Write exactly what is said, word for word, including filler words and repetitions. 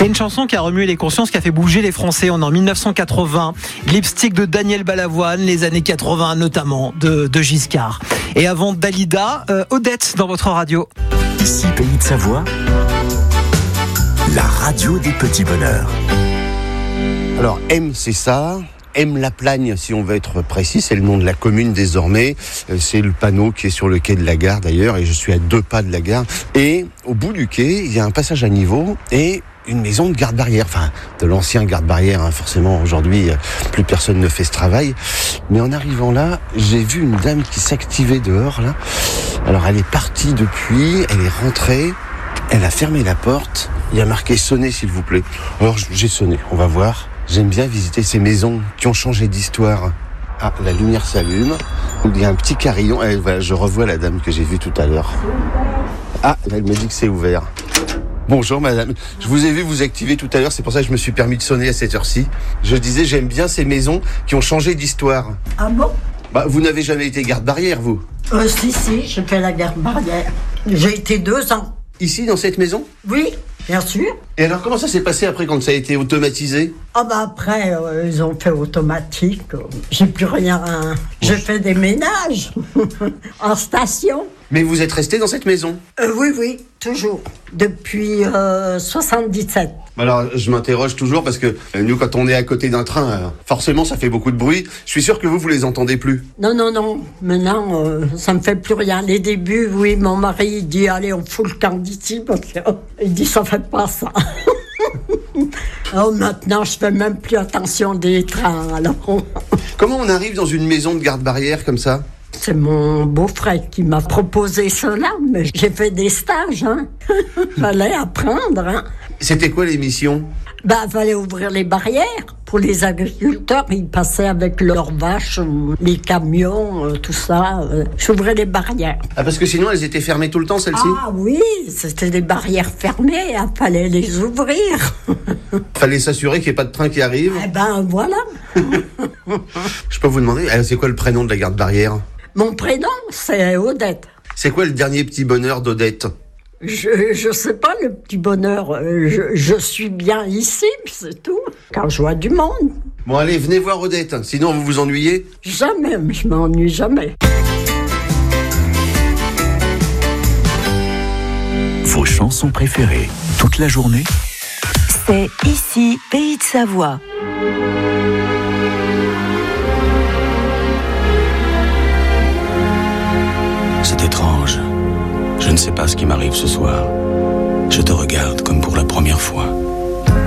C'est une chanson qui a remué les consciences, qui a fait bouger les Français. On est en dix-neuf cent quatre-vingts. Lipstick de Daniel Balavoine, les années quatre-vingts notamment, de, de Giscard. Et avant Dalida, euh, Odette dans votre radio. Ici, Pays de Savoie, la radio des petits bonheurs. Alors, M, c'est ça. M-la-Plagne, si on veut être précis, c'est le nom de la commune désormais. C'est le panneau qui est sur le quai de la gare d'ailleurs, et je suis à deux pas de la gare. Et au bout du quai, il y a un passage à niveau et une maison de garde-barrière, enfin de l'ancien garde-barrière, hein. Forcément aujourd'hui plus personne ne fait ce travail. Mais en arrivant là, j'ai vu une dame qui s'activait dehors là. Alors elle est partie depuis, elle est rentrée, elle a fermé la porte. Il y a marqué sonner s'il vous plaît. Alors j'ai sonné, on va voir. J'aime bien visiter ces maisons qui ont changé d'histoire. Ah, la lumière s'allume. Il y a un petit carillon. Eh, voilà, je revois la dame que j'ai vue tout à l'heure. Ah, là, elle me dit que c'est ouvert. Bonjour madame. Je vous ai vu vous activer tout à l'heure, c'est pour ça que je me suis permis de sonner à cette heure-ci. Je disais, j'aime bien ces maisons qui ont changé d'histoire. Ah bon ? Bah, vous n'avez jamais été garde-barrière, vous ? Euh, si, si, j'ai fait la garde-barrière. J'ai été deux ans. Ici, dans cette maison ? Oui, bien sûr. Et alors, comment ça s'est passé après quand ça a été automatisé ? Ah bah après, euh, ils ont fait automatique. J'ai plus rien. J'ai fait des ménages en station. Mais vous êtes resté dans cette maison ? euh, Oui, oui, toujours. Depuis euh, soixante-dix-sept. Alors, je m'interroge toujours parce que euh, nous, quand on est à côté d'un train, euh, forcément, ça fait beaucoup de bruit. Je suis sûr que vous, vous les entendez plus. Non, non, non. Maintenant, euh, ça me fait plus rien. Les débuts, oui, mon mari, il dit, allez, on fout le camp d'ici. Parce que, euh, il dit, ça fait pas ça. Oh, maintenant, je fais même plus attention des trains, alors. Comment on arrive dans une maison de garde-barrière comme ça ? C'est mon beau-frère qui m'a proposé cela, mais j'ai fait des stages, hein. Fallait apprendre, hein. C'était quoi l'émission ? Bah, fallait ouvrir les barrières. Pour les agriculteurs, ils passaient avec leurs vaches, les camions, euh, tout ça. Euh, j'ouvrais les barrières. Ah, parce que sinon, elles étaient fermées tout le temps, celles-ci ? Ah oui, c'était des barrières fermées, il fallait les ouvrir. Fallait s'assurer qu'il n'y ait pas de train qui arrive. Eh ben, voilà. Je peux vous demander, c'est quoi le prénom de la garde-barrière ? Mon prénom, c'est Odette. C'est quoi le dernier petit bonheur d'Odette ? Je, je sais pas, le petit bonheur. Je, je suis bien ici, c'est tout. Quand je vois du monde. Bon, allez, venez voir Odette, sinon vous vous ennuyez ? Jamais, je m'ennuie jamais. Vos chansons préférées, toute la journée ? C'est ici, Pays de Savoie. C'est étrange. Je ne sais pas ce qui m'arrive ce soir. Je te regarde comme pour la première fois.